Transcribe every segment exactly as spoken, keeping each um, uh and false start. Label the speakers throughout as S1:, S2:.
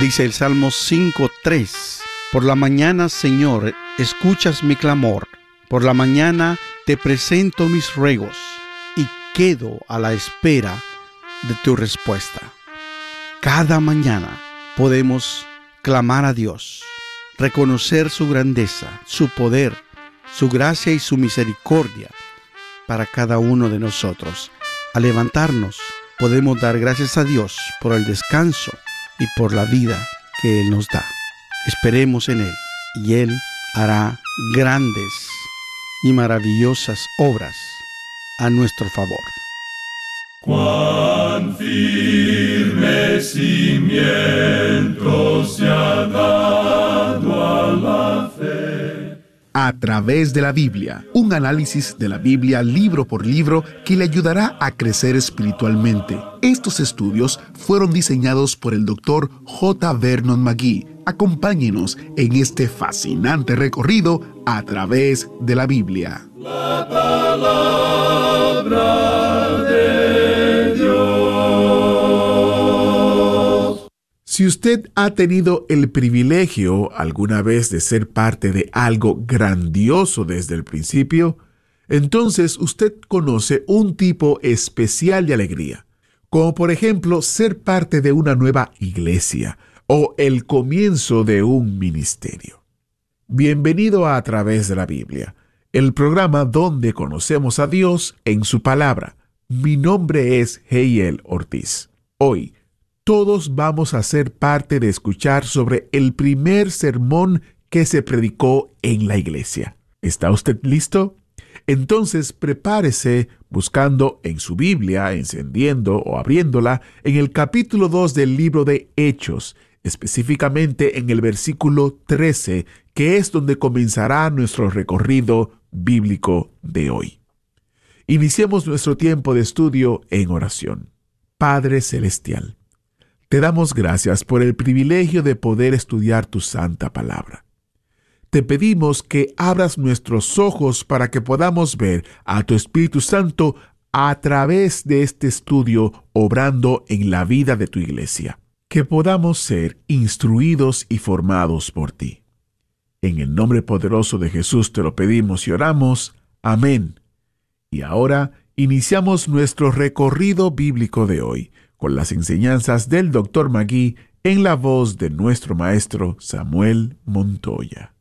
S1: Dice el Salmo cinco tres: Por la mañana, Señor, escuchas mi clamor. Por la mañana te presento mis ruegos y quedo a la espera de tu respuesta. Cada mañana podemos clamar a Dios, reconocer su grandeza, su poder, su gracia y su misericordia para cada uno de nosotros. Al levantarnos, podemos dar gracias a Dios por el descanso y por la vida que Él nos da. Esperemos en Él y Él hará grandes y maravillosas obras a nuestro favor.
S2: Cuán firme cimiento se ha dado a la fe.
S3: A través de la Biblia, un análisis de la Biblia libro por libro que le ayudará a crecer espiritualmente. Estos estudios fueron diseñados por el doctor J. Vernon McGee. Acompáñenos en este fascinante recorrido a través de la Biblia.
S2: La palabra de Dios.
S3: Si usted ha tenido el privilegio alguna vez de ser parte de algo grandioso desde el principio, entonces usted conoce un tipo especial de alegría, como por ejemplo ser parte de una nueva iglesia o el comienzo de un ministerio. Bienvenido a A Través de la Biblia, el programa donde conocemos a Dios en su palabra. Mi nombre es Heiel Ortiz. Hoy, todos vamos a ser parte de escuchar sobre el primer sermón que se predicó en la iglesia. ¿Está usted listo? Entonces prepárese buscando en su Biblia, encendiendo o abriéndola en el capítulo dos del libro de Hechos, específicamente en el versículo trece, que es donde comenzará nuestro recorrido bíblico de hoy. Iniciemos nuestro tiempo de estudio en oración. Padre Celestial, te damos gracias por el privilegio de poder estudiar tu santa palabra. Te pedimos que abras nuestros ojos para que podamos ver a tu Espíritu Santo a través de este estudio obrando en la vida de tu iglesia. Que podamos ser instruidos y formados por ti. En el nombre poderoso de Jesús te lo pedimos y oramos. Amén. Y ahora iniciamos nuestro recorrido bíblico de hoy con las enseñanzas del doctor McGee en la voz de nuestro maestro Samuel Montoya.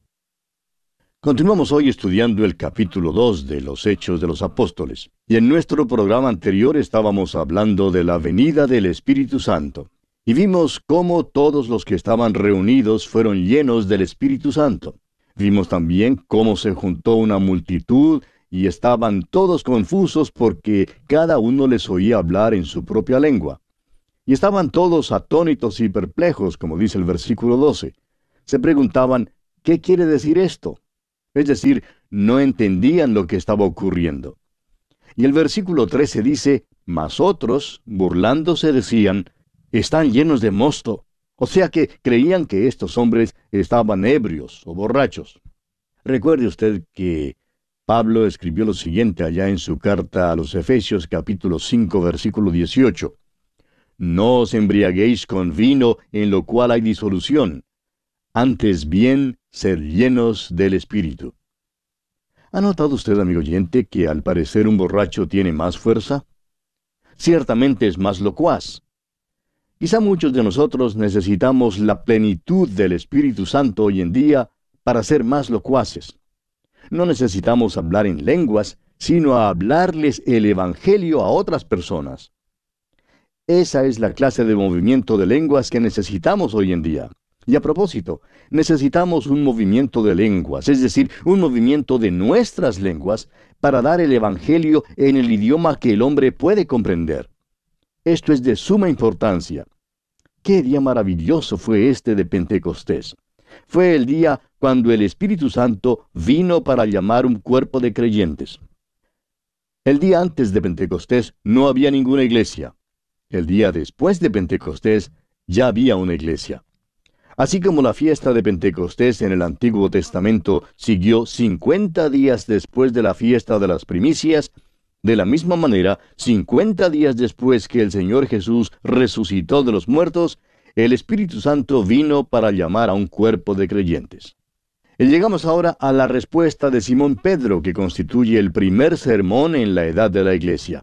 S4: Continuamos hoy estudiando el capítulo dos de los Hechos de los Apóstoles. Y en nuestro programa anterior estábamos hablando de la venida del Espíritu Santo. Y vimos cómo todos los que estaban reunidos fueron llenos del Espíritu Santo. Vimos también cómo se juntó una multitud y estaban todos confusos porque cada uno les oía hablar en su propia lengua. Y estaban todos atónitos y perplejos, como dice el versículo doce. Se preguntaban, ¿qué quiere decir esto? Es decir, no entendían lo que estaba ocurriendo. Y el versículo trece dice, mas otros, burlándose, decían, están llenos de mosto. O sea que creían que estos hombres estaban ebrios o borrachos. Recuerde usted que Pablo escribió lo siguiente allá en su carta a los Efesios capítulo cinco versículo dieciocho. No os embriaguéis con vino en lo cual hay disolución. Antes bien, sed llenos del Espíritu. ¿Ha notado usted, amigo oyente, que al parecer un borracho tiene más fuerza? Ciertamente es más locuaz. Quizá muchos de nosotros necesitamos la plenitud del Espíritu Santo hoy en día para ser más locuaces. No necesitamos hablar en lenguas, sino a hablarles el Evangelio a otras personas. Esa es la clase de movimiento de lenguas que necesitamos hoy en día. Y a propósito, necesitamos un movimiento de lenguas, es decir, un movimiento de nuestras lenguas para dar el Evangelio en el idioma que el hombre puede comprender. Esto es de suma importancia. ¡Qué día maravilloso fue este de Pentecostés! Fue el día cuando el Espíritu Santo vino para llamar un cuerpo de creyentes. El día antes de Pentecostés no había ninguna iglesia. El día después de Pentecostés ya había una iglesia. Así como la fiesta de Pentecostés en el Antiguo Testamento siguió cincuenta días después de la fiesta de las primicias, de la misma manera, cincuenta días después que el Señor Jesús resucitó de los muertos, el Espíritu Santo vino para llamar a un cuerpo de creyentes. Y llegamos ahora a la respuesta de Simón Pedro, que constituye el primer sermón en la edad de la iglesia.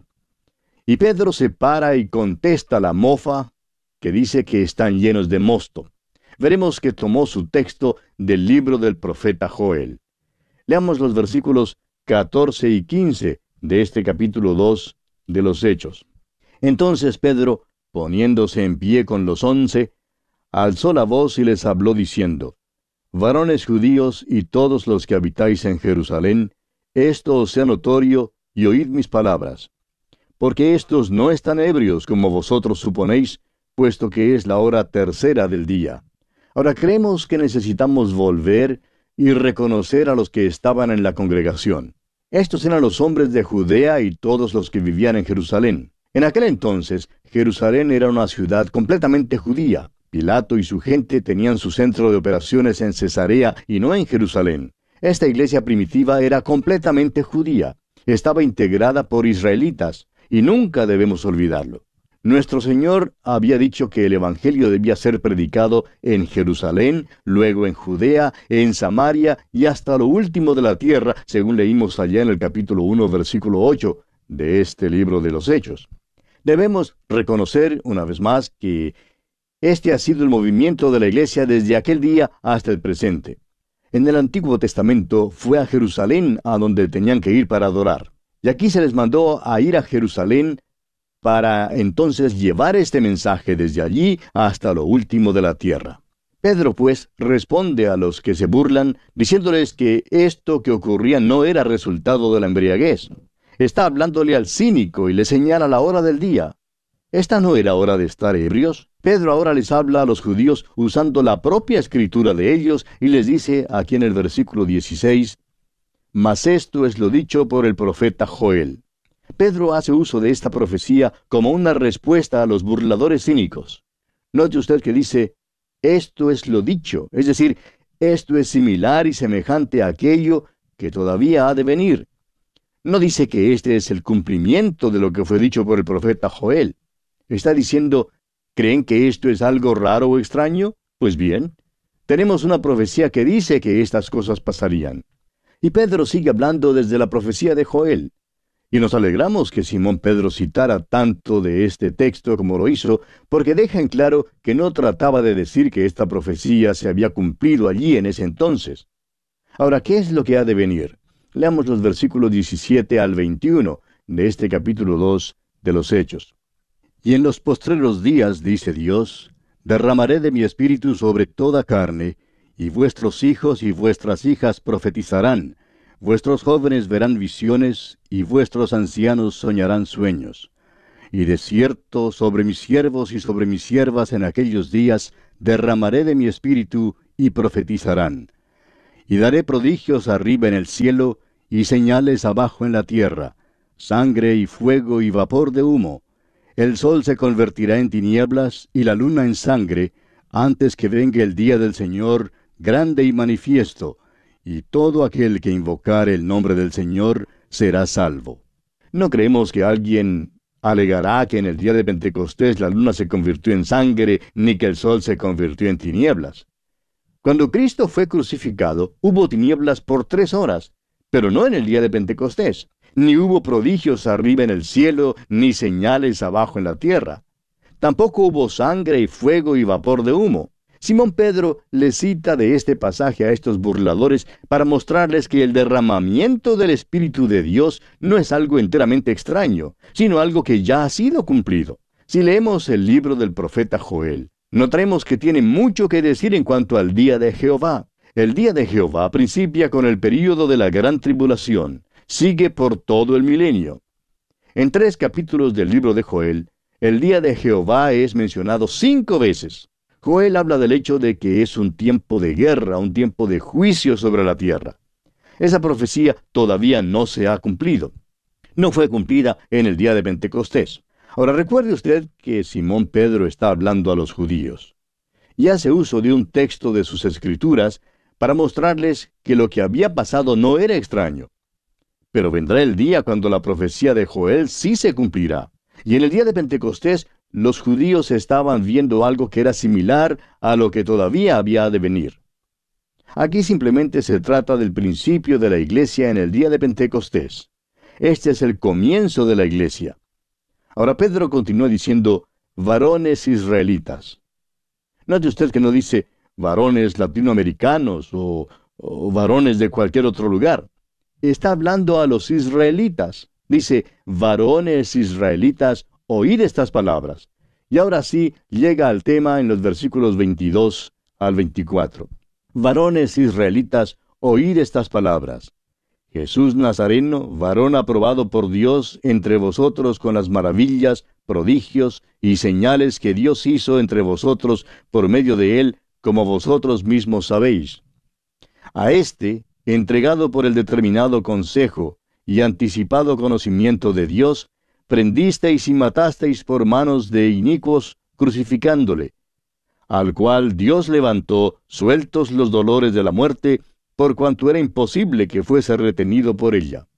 S4: Y Pedro se para y contesta la mofa, que dice que están llenos de mosto. Veremos que tomó su texto del libro del profeta Joel. Leamos los versículos catorce y quince de este capítulo dos de los Hechos. Entonces Pedro, poniéndose en pie con los once, alzó la voz y les habló diciendo: Varones judíos y todos los que habitáis en Jerusalén, esto os sea notorio, y oíd mis palabras. Porque éstos no están ebrios como vosotros suponéis, puesto que es la hora tercera del día. Ahora creemos que necesitamos volver y reconocer a los que estaban en la congregación. Estos eran los hombres de Judea y todos los que vivían en Jerusalén. En aquel entonces, Jerusalén era una ciudad completamente judía. Pilato y su gente tenían su centro de operaciones en Cesarea y no en Jerusalén. Esta iglesia primitiva era completamente judía. Estaba integrada por israelitas, y nunca debemos olvidarlo. Nuestro Señor había dicho que el Evangelio debía ser predicado en Jerusalén, luego en Judea, en Samaria y hasta lo último de la tierra, según leímos allá en el capítulo uno, versículo ocho de este libro de los Hechos. Debemos reconocer, una vez más, que este ha sido el movimiento de la iglesia desde aquel día hasta el presente. En el Antiguo Testamento fue a Jerusalén a donde tenían que ir para adorar. Y aquí se les mandó a ir a Jerusalén para entonces llevar este mensaje desde allí hasta lo último de la tierra. Pedro, pues, responde a los que se burlan, diciéndoles que esto que ocurría no era resultado de la embriaguez. Está hablándole al cínico y le señala la hora del día. ¿Esta no era hora de estar ebrios? Pedro ahora les habla a los judíos usando la propia escritura de ellos y les dice aquí en el versículo dieciséis, «Mas esto es lo dicho por el profeta Joel». Pedro hace uso de esta profecía como una respuesta a los burladores cínicos. Note usted que dice, «Esto es lo dicho», es decir, esto es similar y semejante a aquello que todavía ha de venir. No dice que este es el cumplimiento de lo que fue dicho por el profeta Joel. Está diciendo, ¿creen que esto es algo raro o extraño? Pues bien, tenemos una profecía que dice que estas cosas pasarían. Y Pedro sigue hablando desde la profecía de Joel. Y nos alegramos que Simón Pedro citara tanto de este texto como lo hizo, porque deja en claro que no trataba de decir que esta profecía se había cumplido allí en ese entonces. Ahora, ¿qué es lo que ha de venir? Leamos los versículos diecisiete al veintiuno de este capítulo dos de los Hechos. Y en los postreros días, dice Dios, derramaré de mi espíritu sobre toda carne, y vuestros hijos y vuestras hijas profetizarán, vuestros jóvenes verán visiones, y vuestros ancianos soñarán sueños. Y de cierto sobre mis siervos y sobre mis siervas en aquellos días derramaré de mi espíritu, y profetizarán. Y daré prodigios arriba en el cielo, y señales abajo en la tierra, sangre y fuego y vapor de humo. El sol se convertirá en tinieblas y la luna en sangre, antes que venga el día del Señor, grande y manifiesto, y todo aquel que invocare el nombre del Señor será salvo. No creemos que alguien alegará que en el día de Pentecostés la luna se convirtió en sangre, ni que el sol se convirtió en tinieblas. Cuando Cristo fue crucificado, hubo tinieblas por tres horas, pero no en el día de Pentecostés. Ni hubo prodigios arriba en el cielo, ni señales abajo en la tierra. Tampoco hubo sangre y fuego y vapor de humo. Simón Pedro le cita de este pasaje a estos burladores para mostrarles que el derramamiento del Espíritu de Dios no es algo enteramente extraño, sino algo que ya ha sido cumplido. Si leemos el libro del profeta Joel, notaremos que tiene mucho que decir en cuanto al día de Jehová. El día de Jehová principia con el período de la gran tribulación. Sigue por todo el milenio. En tres capítulos del libro de Joel, el día de Jehová es mencionado cinco veces. Joel habla del hecho de que es un tiempo de guerra, un tiempo de juicio sobre la tierra. Esa profecía todavía no se ha cumplido. No fue cumplida en el día de Pentecostés. Ahora recuerde usted que Simón Pedro está hablando a los judíos. Y hace uso de un texto de sus escrituras para mostrarles que lo que había pasado no era extraño. Pero vendrá el día cuando la profecía de Joel sí se cumplirá. Y en el día de Pentecostés los judíos estaban viendo algo que era similar a lo que todavía había de venir. Aquí simplemente se trata del principio de la iglesia en el día de Pentecostés. Este es el comienzo de la iglesia. Ahora Pedro continúa diciendo, varones israelitas. Note usted que no dice varones latinoamericanos o, o varones de cualquier otro lugar. Está hablando a los israelitas. Dice, varones israelitas, oíd estas palabras. Y ahora sí llega al tema en los versículos veintidós al veinticuatro. Varones israelitas, oíd estas palabras. Jesús Nazareno, varón aprobado por Dios entre vosotros con las maravillas, prodigios y señales que Dios hizo entre vosotros por medio de él, como vosotros mismos sabéis. A éste, entregado por el determinado consejo y anticipado conocimiento de Dios, prendisteis y matasteis por manos de inicuos, crucificándole, al cual Dios levantó, sueltos los dolores de la muerte, por cuanto era imposible que fuese retenido por ella.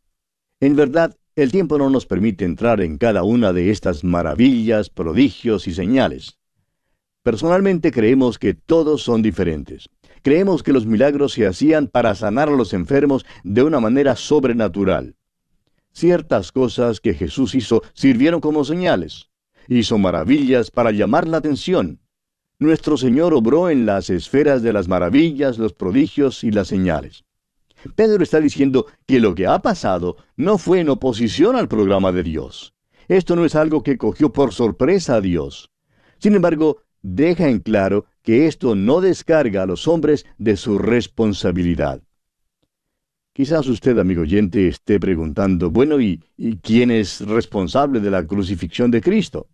S4: En verdad, el tiempo no nos permite entrar en cada una de estas maravillas, prodigios y señales. Personalmente creemos que todos son diferentes. Creemos que los milagros se hacían para sanar a los enfermos de una manera sobrenatural. Ciertas cosas que Jesús hizo sirvieron como señales. Hizo maravillas para llamar la atención. Nuestro Señor obró en las esferas de las maravillas, los prodigios y las señales. Pedro está diciendo que lo que ha pasado no fue en oposición al programa de Dios. Esto no es algo que cogió por sorpresa a Dios. Sin embargo, deja en claro que esto no descarga a los hombres de su responsabilidad. Quizás usted, amigo oyente, esté preguntando, bueno, ¿y, y quién es responsable de la crucifixión de Cristo?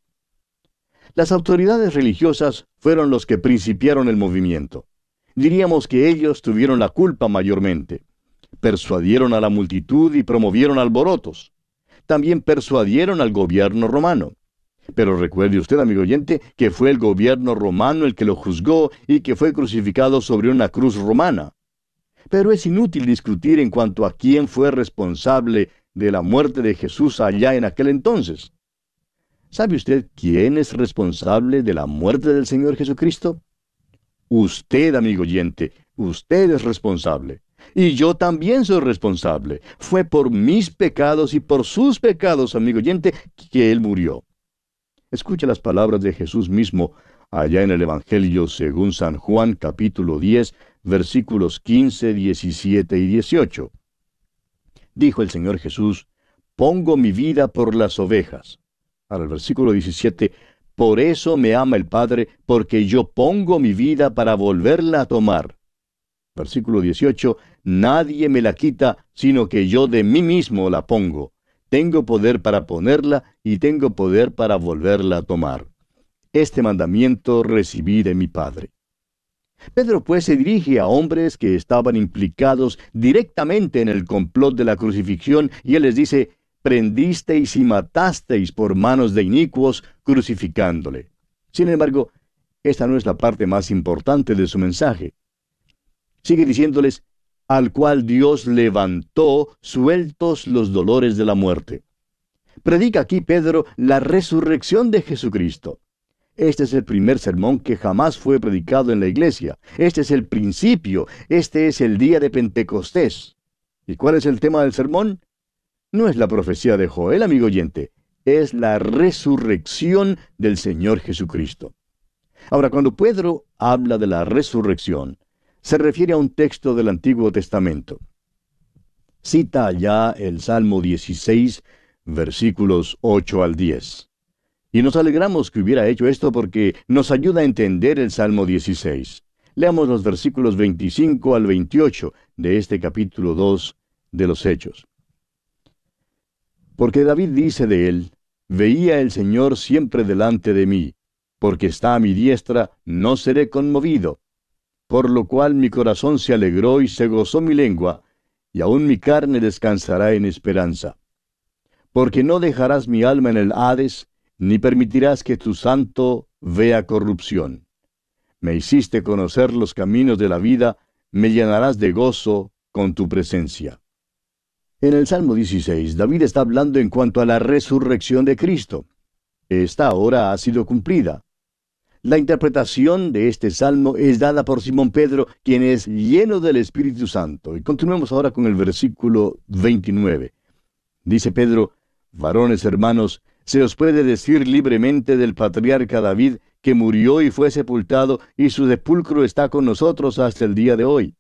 S4: Las autoridades religiosas fueron los que principiaron el movimiento. Diríamos que ellos tuvieron la culpa mayormente. Persuadieron a la multitud y promovieron alborotos. También persuadieron al gobierno romano. Pero recuerde usted, amigo oyente, que fue el gobierno romano el que lo juzgó y que fue crucificado sobre una cruz romana. Pero es inútil discutir en cuanto a quién fue responsable de la muerte de Jesús allá en aquel entonces. ¿Sabe usted quién es responsable de la muerte del Señor Jesucristo? Usted, amigo oyente, usted es responsable. Y yo también soy responsable. Fue por mis pecados y por sus pecados, amigo oyente, que Él murió. Escucha las palabras de Jesús mismo allá en el Evangelio según San Juan, capítulo diez, versículos quince, diecisiete y dieciocho. Dijo el Señor Jesús, pongo mi vida por las ovejas. Ahora el versículo diecisiete, por eso me ama el Padre, porque yo pongo mi vida para volverla a tomar. Versículo dieciocho, nadie me la quita, sino que yo de mí mismo la pongo. Tengo poder para ponerla y tengo poder para volverla a tomar. Este mandamiento recibí de mi Padre. Pedro pues se dirige a hombres que estaban implicados directamente en el complot de la crucifixión y él les dice, prendisteis y matasteis por manos de inicuos, crucificándole. Sin embargo, esta no es la parte más importante de su mensaje. Sigue diciéndoles, al cual Dios levantó, sueltos los dolores de la muerte. Predica aquí Pedro la resurrección de Jesucristo. Este es el primer sermón que jamás fue predicado en la iglesia. Este es el principio. Este es el día de Pentecostés. ¿Y cuál es el tema del sermón? No es la profecía de Joel, amigo oyente. Es la resurrección del Señor Jesucristo. Ahora, cuando Pedro habla de la resurrección, se refiere a un texto del Antiguo Testamento. Cita allá el Salmo dieciséis, versículos ocho al diez. Y nos alegramos que hubiera hecho esto porque nos ayuda a entender el Salmo dieciséis. Leamos los versículos veinticinco al veintiocho de este capítulo dos de los Hechos. Porque David dice de él, veía el Señor siempre delante de mí, porque está a mi diestra, no seré conmovido. Por lo cual mi corazón se alegró y se gozó mi lengua, y aún mi carne descansará en esperanza. Porque no dejarás mi alma en el Hades, ni permitirás que tu santo vea corrupción. Me hiciste conocer los caminos de la vida, me llenarás de gozo con tu presencia. En el Salmo dieciséis, David está hablando en cuanto a la resurrección de Cristo. esta ahora ha sido cumplida. La interpretación de este salmo es dada por Simón Pedro, quien es lleno del Espíritu Santo. Y continuemos ahora con el versículo veintinueve. Dice Pedro: varones hermanos, se os puede decir libremente del patriarca David, que murió y fue sepultado, y su sepulcro está con nosotros hasta el día de hoy.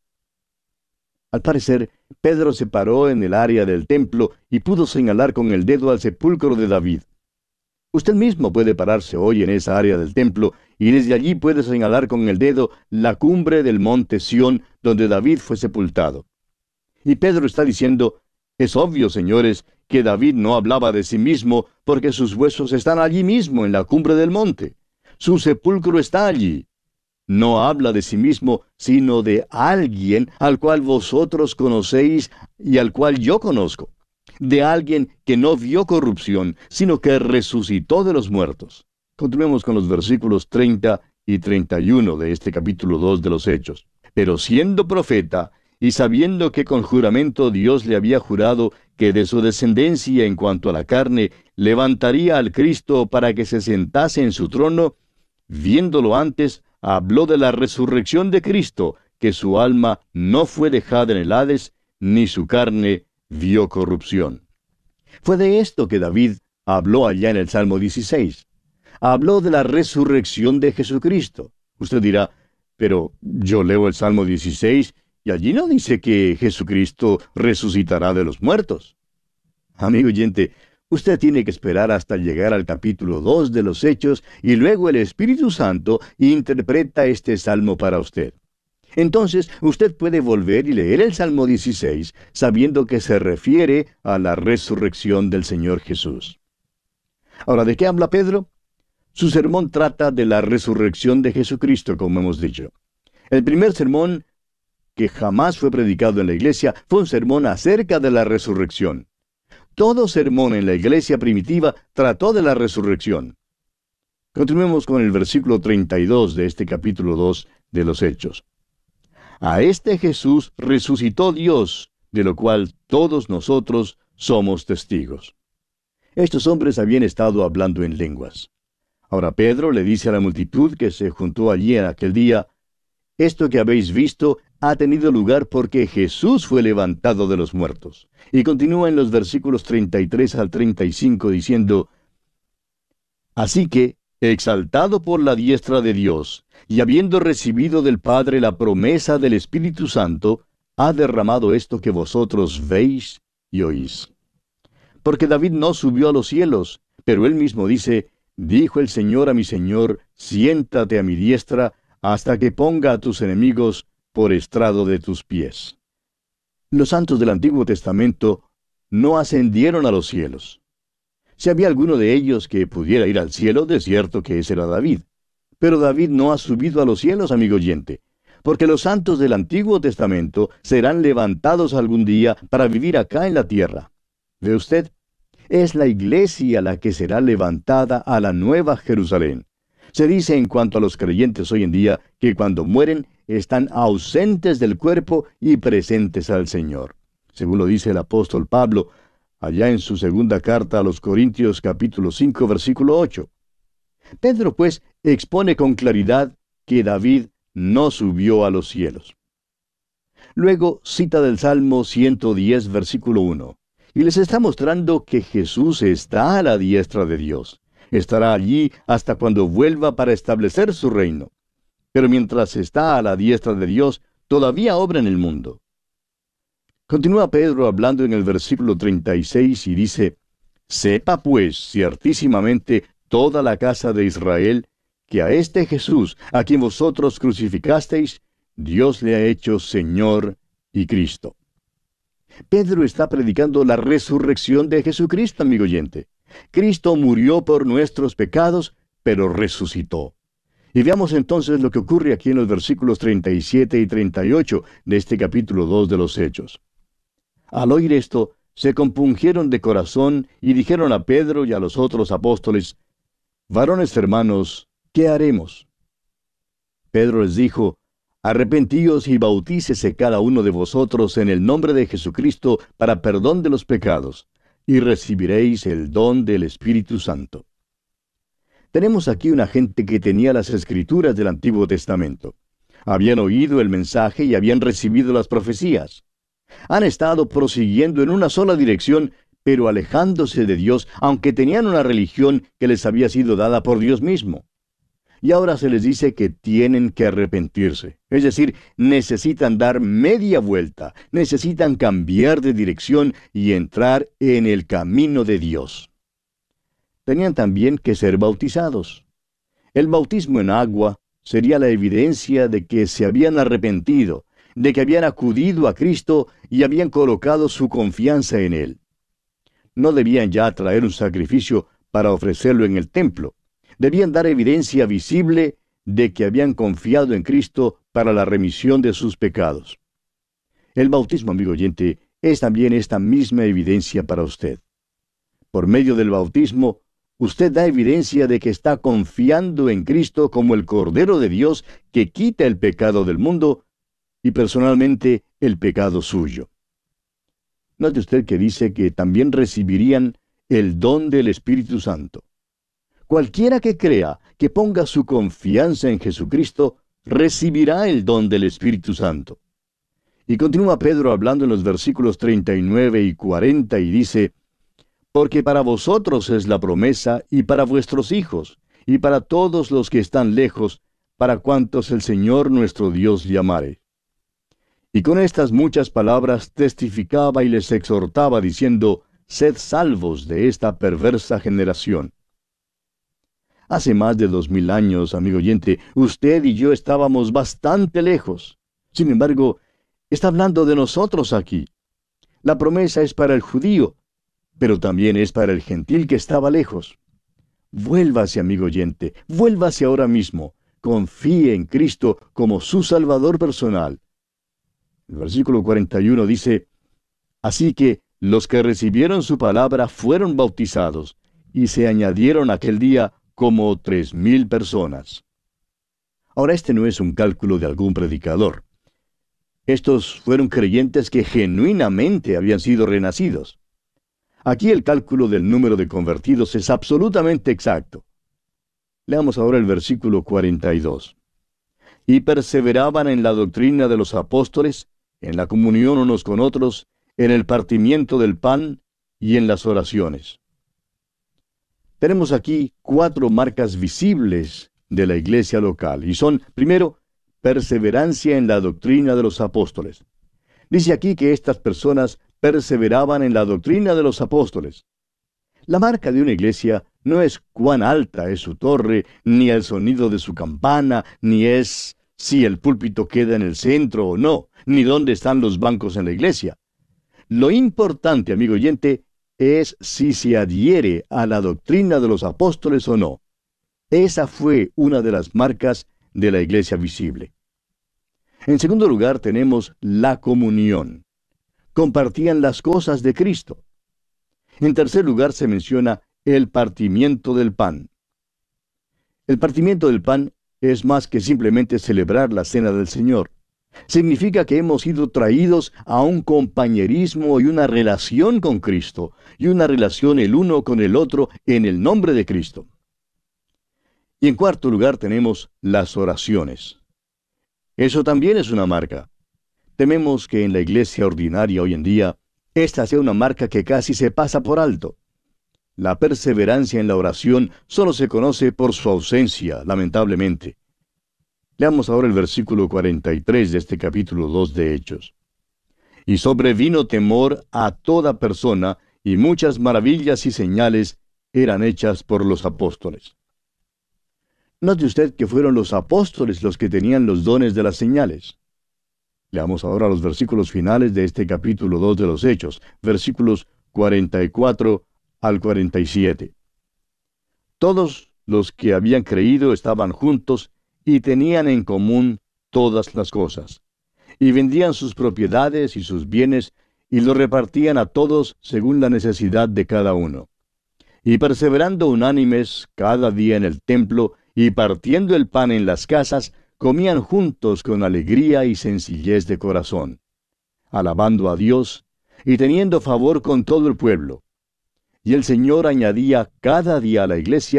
S4: Al parecer, Pedro se paró en el área del templo y pudo señalar con el dedo al sepulcro de David. Usted mismo puede pararse hoy en esa área del templo y desde allí puede señalar con el dedo la cumbre del monte Sión, donde David fue sepultado. Y Pedro está diciendo: es obvio, señores, que David no hablaba de sí mismo, porque sus huesos están allí mismo en la cumbre del monte. Su sepulcro está allí. No habla de sí mismo, sino de alguien al cual vosotros conocéis y al cual yo conozco. De alguien que no vio corrupción, sino que resucitó de los muertos. Continuemos con los versículos treinta y treinta y uno de este capítulo dos de los Hechos. Pero siendo profeta, y sabiendo que con juramento Dios le había jurado que de su descendencia en cuanto a la carne levantaría al Cristo para que se sentase en su trono, viéndolo antes, habló de la resurrección de Cristo, que su alma no fue dejada en el Hades, ni su carne vio corrupción. Fue de esto que David habló allá en el Salmo dieciséis. Habló de la resurrección de Jesucristo. Usted dirá: pero yo leo el Salmo dieciséis y allí no dice que Jesucristo resucitará de los muertos. Amigo oyente, usted tiene que esperar hasta llegar al capítulo dos de los Hechos y luego el Espíritu Santo interpreta este salmo para usted. Entonces, usted puede volver y leer el Salmo dieciséis, sabiendo que se refiere a la resurrección del Señor Jesús. Ahora, ¿de qué habla Pedro? Su sermón trata de la resurrección de Jesucristo, como hemos dicho. El primer sermón que jamás fue predicado en la iglesia fue un sermón acerca de la resurrección. Todo sermón en la iglesia primitiva trató de la resurrección. Continuemos con el versículo treinta y dos de este capítulo dos de los Hechos. A este Jesús resucitó Dios, de lo cual todos nosotros somos testigos. Estos hombres habían estado hablando en lenguas. Ahora Pedro le dice a la multitud que se juntó allí en aquel día: esto que habéis visto ha tenido lugar porque Jesús fue levantado de los muertos. Y continúa en los versículos treinta y tres al treinta y cinco diciendo: así que, exaltado por la diestra de Dios, y habiendo recibido del Padre la promesa del Espíritu Santo, ha derramado esto que vosotros veis y oís. Porque David no subió a los cielos, pero él mismo dice: dijo el Señor a mi Señor, siéntate a mi diestra, hasta que ponga a tus enemigos por estrado de tus pies. Los santos del Antiguo Testamento no ascendieron a los cielos. Si había alguno de ellos que pudiera ir al cielo, de cierto que ese era David. Pero David no ha subido a los cielos, amigo oyente, porque los santos del Antiguo Testamento serán levantados algún día para vivir acá en la tierra. ¿Ve usted? Es la iglesia la que será levantada a la nueva Jerusalén. Se dice en cuanto a los creyentes hoy en día que cuando mueren están ausentes del cuerpo y presentes al Señor. Según lo dice el apóstol Pablo, allá en su segunda carta a los Corintios capítulo cinco versículo ocho. Pedro pues expone con claridad que David no subió a los cielos. Luego cita del Salmo ciento diez versículo uno, y les está mostrando que Jesús está a la diestra de Dios. Estará allí hasta cuando vuelva para establecer su reino. Pero mientras está a la diestra de Dios, todavía obra en el mundo. Continúa Pedro hablando en el versículo treinta y seis y dice: sepa pues ciertísimamente toda la casa de Israel, que a este Jesús, a quien vosotros crucificasteis, Dios le ha hecho Señor y Cristo. Pedro está predicando la resurrección de Jesucristo, amigo oyente. Cristo murió por nuestros pecados, pero resucitó. Y veamos entonces lo que ocurre aquí en los versículos treinta y siete y treinta y ocho de este capítulo dos de los Hechos. Al oír esto, se compungieron de corazón y dijeron a Pedro y a los otros apóstoles: varones hermanos, ¿qué haremos? Pedro les dijo: arrepentíos y bautícese cada uno de vosotros en el nombre de Jesucristo para perdón de los pecados, y recibiréis el don del Espíritu Santo. Tenemos aquí una gente que tenía las escrituras del Antiguo Testamento. Habían oído el mensaje y habían recibido las profecías. Han estado prosiguiendo en una sola dirección, pero alejándose de Dios, aunque tenían una religión que les había sido dada por Dios mismo. Y ahora se les dice que tienen que arrepentirse. Es decir, necesitan dar media vuelta, necesitan cambiar de dirección y entrar en el camino de Dios. Tenían también que ser bautizados. El bautismo en agua sería la evidencia de que se habían arrepentido, de que habían acudido a Cristo y habían colocado su confianza en Él. No debían ya traer un sacrificio para ofrecerlo en el templo. Debían dar evidencia visible de que habían confiado en Cristo para la remisión de sus pecados. El bautismo, amigo oyente, es también esta misma evidencia para usted. Por medio del bautismo, usted da evidencia de que está confiando en Cristo como el Cordero de Dios que quita el pecado del mundo y personalmente el pecado suyo. Note usted que dice que también recibirían el don del Espíritu Santo. Cualquiera que crea, que ponga su confianza en Jesucristo, recibirá el don del Espíritu Santo. Y continúa Pedro hablando en los versículos treinta y nueve y cuarenta y dice, porque para vosotros es la promesa y para vuestros hijos, y para todos los que están lejos, para cuantos el Señor nuestro Dios llamare. Y con estas muchas palabras testificaba y les exhortaba diciendo, sed salvos de esta perversa generación. Hace más de dos mil años, amigo oyente, usted y yo estábamos bastante lejos. Sin embargo, está hablando de nosotros aquí. La promesa es para el judío, pero también es para el gentil que estaba lejos. Vuélvase, amigo oyente, vuélvase ahora mismo. Confíe en Cristo como su Salvador personal. El versículo cuarenta y uno dice, así que los que recibieron su palabra fueron bautizados, y se añadieron aquel día como tres mil personas. Ahora, este no es un cálculo de algún predicador. Estos fueron creyentes que genuinamente habían sido renacidos. Aquí el cálculo del número de convertidos es absolutamente exacto. Leamos ahora el versículo cuarenta y dos. Y perseveraban en la doctrina de los apóstoles, en la comunión unos con otros, en el partimiento del pan y en las oraciones. Tenemos aquí cuatro marcas visibles de la iglesia local, y son, primero, perseverancia en la doctrina de los apóstoles. Dice aquí que estas personas perseveraban en la doctrina de los apóstoles. La marca de una iglesia no es cuán alta es su torre, ni el sonido de su campana, ni es si el púlpito queda en el centro o no, ni dónde están los bancos en la iglesia. Lo importante, amigo oyente, es si se adhiere a la doctrina de los apóstoles o no. Esa fue una de las marcas de la iglesia visible. En segundo lugar, tenemos la comunión. Compartían las cosas de Cristo. En tercer lugar, se menciona el partimiento del pan. El partimiento del pan es más que simplemente celebrar la cena del Señor. Significa que hemos sido traídos a un compañerismo y una relación con Cristo, y una relación el uno con el otro en el nombre de Cristo. Y en cuarto lugar tenemos las oraciones. Eso también es una marca. Tememos que en la iglesia ordinaria hoy en día, esta sea una marca que casi se pasa por alto. La perseverancia en la oración solo se conoce por su ausencia, lamentablemente. Leamos ahora el versículo cuarenta y tres de este capítulo dos de Hechos. Y sobrevino temor a toda persona, y muchas maravillas y señales eran hechas por los apóstoles. Note usted que fueron los apóstoles los que tenían los dones de las señales. Leamos ahora los versículos finales de este capítulo dos de los Hechos, versículos cuarenta y cuatro al cuarenta y siete. Todos los que habían creído estaban juntos y tenían en común todas las cosas, y vendían sus propiedades y sus bienes, y los repartían a todos según la necesidad de cada uno. Y perseverando unánimes cada día en el templo, y partiendo el pan en las casas, comían juntos con alegría y sencillez de corazón, alabando a Dios, y teniendo favor con todo el pueblo. Y el Señor añadía cada día a la iglesia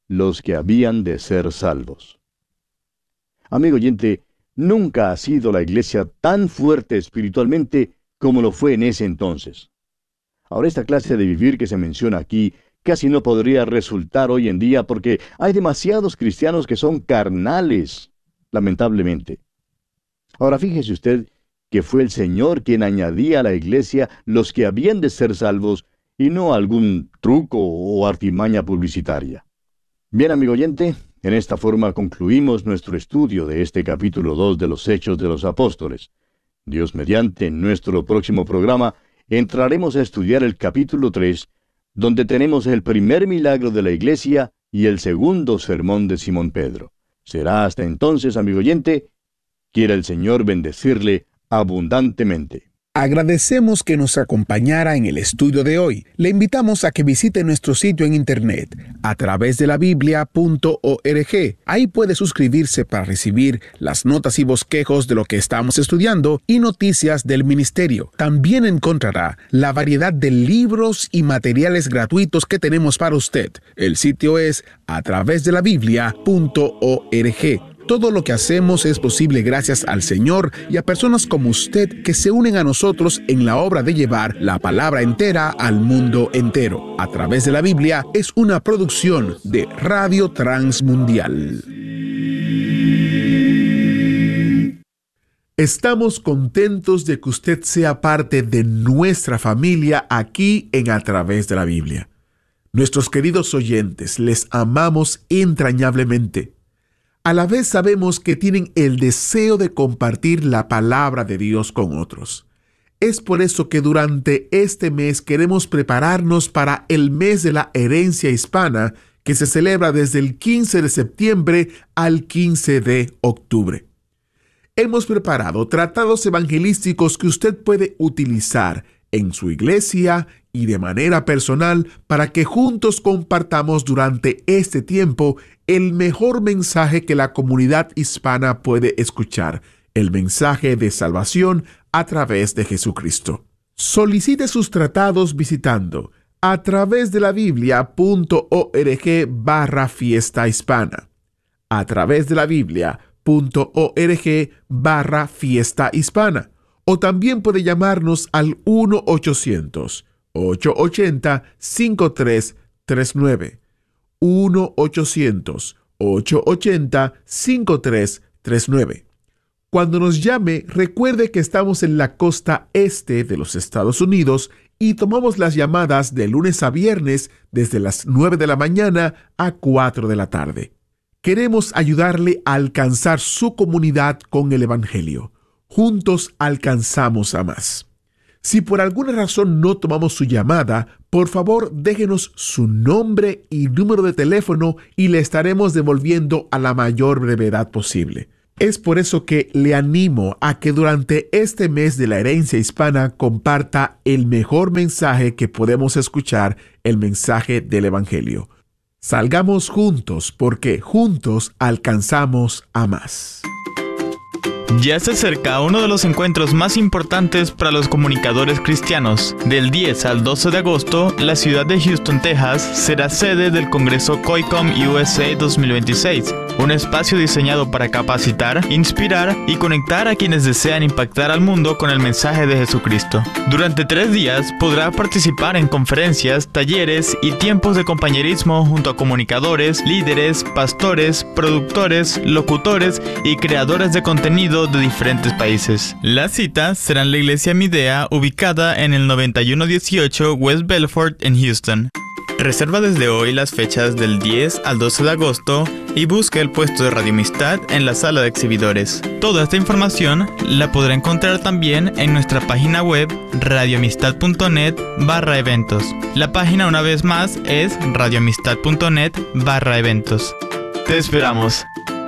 S4: los que habían de ser salvos. Amigo oyente, nunca ha sido la iglesia tan fuerte espiritualmente como lo fue en ese entonces. Ahora, esta clase de vivir que se menciona aquí casi no podría resultar hoy en día porque hay demasiados cristianos que son carnales, lamentablemente. Ahora, fíjese usted que fue el Señor quien añadía a la iglesia los que habían de ser salvos y no algún truco o artimaña publicitaria. Bien, amigo oyente, en esta forma concluimos nuestro estudio de este capítulo dos de los Hechos de los Apóstoles. Dios mediante, en nuestro próximo programa entraremos a estudiar el capítulo tres, donde tenemos el primer milagro de la iglesia y el segundo sermón de Simón Pedro. Será hasta entonces, amigo oyente, quiera el Señor bendecirle abundantemente.
S5: Agradecemos que nos acompañara en el estudio de hoy. Le invitamos a que visite nuestro sitio en internet a través de la biblia punto org. Ahí puede suscribirse para recibir las notas y bosquejos de lo que estamos estudiando y noticias del ministerio. También encontrará la variedad de libros y materiales gratuitos que tenemos para usted. El sitio es a través de la biblia punto org. Todo lo que hacemos es posible gracias al Señor y a personas como usted que se unen a nosotros en la obra de llevar la palabra entera al mundo entero. A través de la Biblia es una producción de Radio Transmundial.
S3: Estamos contentos de que usted sea parte de nuestra familia aquí en A Través de la Biblia. Nuestros queridos oyentes, les amamos entrañablemente. A la vez sabemos que tienen el deseo de compartir la palabra de Dios con otros. Es por eso que durante este mes queremos prepararnos para el mes de la herencia hispana, que se celebra desde el quince de septiembre al quince de octubre. Hemos preparado tratados evangelísticos que usted puede utilizar en su iglesia y de manera personal para que juntos compartamos durante este tiempo el mejor mensaje que la comunidad hispana puede escuchar, el mensaje de salvación a través de Jesucristo. Solicite sus tratados visitando a través de la biblia punto org barra fiesta hispana. A través de la biblia punto org barra fiesta hispana. O también puede llamarnos al uno ochocientos, ocho ochenta, cincuenta y tres treinta y nueve. uno ochocientos, ocho ochenta, cincuenta y tres treinta y nueve. Cuando nos llame, recuerde que estamos en la costa este de los Estados Unidos y tomamos las llamadas de lunes a viernes desde las nueve de la mañana a cuatro de la tarde. Queremos ayudarle a alcanzar su comunidad con el Evangelio. Juntos alcanzamos a más. Si por alguna razón no tomamos su llamada, por favor déjenos su nombre y número de teléfono y le estaremos devolviendo a la mayor brevedad posible. Es por eso que le animo a que durante este mes de la herencia hispana comparta el mejor mensaje que podemos escuchar, el mensaje del Evangelio. Salgamos juntos porque juntos alcanzamos a más.
S6: Ya se acerca uno de los encuentros más importantes para los comunicadores cristianos. Del diez al doce de agosto, la ciudad de Houston, Texas, será sede del Congreso COICOM U S A dos mil veintiséis, un espacio diseñado para capacitar, inspirar y conectar a quienes desean impactar al mundo con el mensaje de Jesucristo. Durante tres días podrá participar en conferencias, talleres y tiempos de compañerismo junto a comunicadores, líderes, pastores, productores, locutores y creadores de contenido de diferentes países. Las citas serán en la iglesia Midea, ubicada en el noventa y uno dieciocho West Belfort en Houston. Reserva desde hoy las fechas del diez al doce de agosto y busca el puesto de Radio Amistad en la sala de exhibidores. Toda esta información la podrá encontrar también en nuestra página web radioamistad punto net barra eventos. La página una vez más es radioamistad punto net barra eventos. Te esperamos.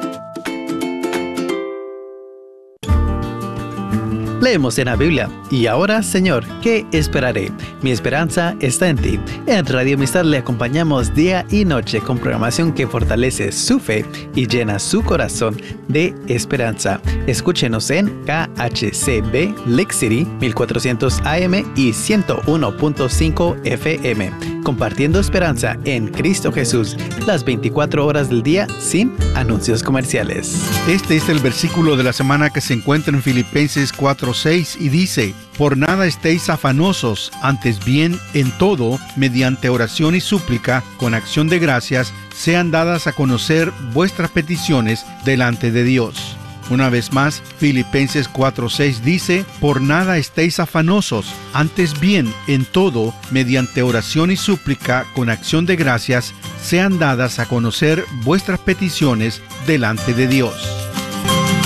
S7: Leemos en la Biblia. Y ahora, Señor, ¿qué esperaré? Mi esperanza está en ti. En Radio Amistad le acompañamos día y noche con programación que fortalece su fe y llena su corazón de esperanza. Escúchenos en K H C B Lake City mil cuatrocientos A M y ciento uno punto cinco F M. compartiendo esperanza en Cristo Jesús, las veinticuatro horas del día sin anuncios comerciales.
S1: Este es el versículo de la semana que se encuentra en Filipenses cuatro seis y dice: Por nada estéis afanosos, antes bien en todo, mediante oración y súplica, con acción de gracias, sean dadas a conocer vuestras peticiones delante de Dios. Una vez más, Filipenses cuatro seis dice: Por nada estéis afanosos, antes bien en todo, mediante oración y súplica, con acción de gracias, sean dadas a conocer vuestras peticiones delante de Dios.